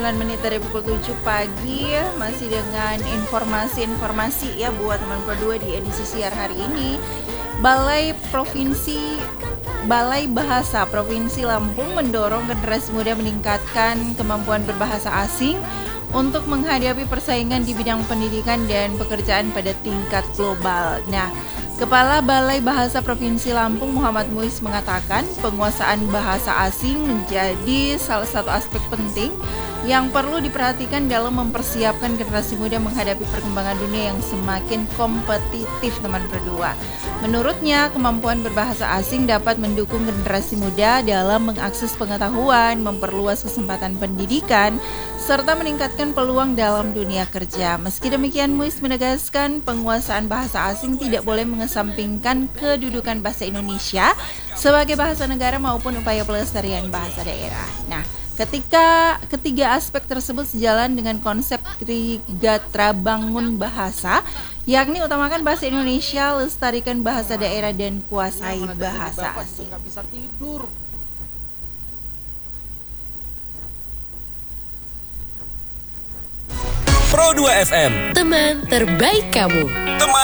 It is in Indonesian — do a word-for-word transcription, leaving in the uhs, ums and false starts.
sembilan menit dari pukul tujuh pagi, masih dengan informasi-informasi ya buat teman Pro dua di edisi siar hari ini. Balai Provinsi Balai Bahasa Provinsi Lampung mendorong generasi muda meningkatkan kemampuan berbahasa asing untuk menghadapi persaingan di bidang pendidikan dan pekerjaan pada tingkat global. Nah, Kepala Balai Bahasa Provinsi Lampung Muhammad Muiz mengatakan penguasaan bahasa asing menjadi salah satu aspek penting yang perlu diperhatikan dalam mempersiapkan generasi muda menghadapi perkembangan dunia yang semakin kompetitif, teman berdua. Menurutnya, kemampuan berbahasa asing dapat mendukung generasi muda dalam mengakses pengetahuan, memperluas kesempatan pendidikan, serta meningkatkan peluang dalam dunia kerja. Meski demikian, Muiz menegaskan penguasaan bahasa asing tidak boleh mengesampingkan kedudukan bahasa Indonesia sebagai bahasa negara maupun upaya pelestarian bahasa daerah. Nah, Ketika ketiga aspek tersebut sejalan dengan konsep Trigatra Bangun Bahasa, yakni utamakan bahasa Indonesia, lestarikan bahasa daerah, dan kuasai bahasa asing. Pro dua F M, teman terbaik kamu. Teman